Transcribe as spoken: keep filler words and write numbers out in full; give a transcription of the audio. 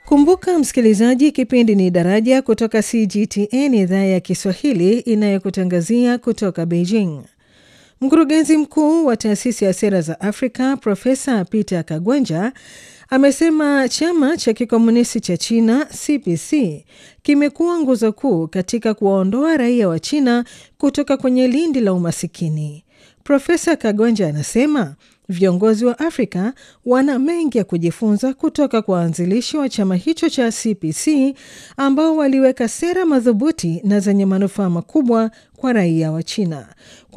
Kumbuka msikilizaji, kipindi ni Daraja kutoka C G T N idhaa ya Kiswahili inayokutangazia kutoka Beijing. Mkurugenzi mkuu wa taasisi ya sera za Afrika, Profesa Peter Kagwanja, amesema chama cha kikomunisti cha China C P C kimekuwa nguzo kuu katika kuwaondoa raia wa China kutoka kwenye lindi la umasikini. Profesa Kagwanja anasema viongozi wa Afrika wana mengi ya kujifunza kutoka kwa waanzilishi wa chama hicho cha C P C ambao waliweka sera madhubuti na zenye manufaa makubwa kwa raia wa China.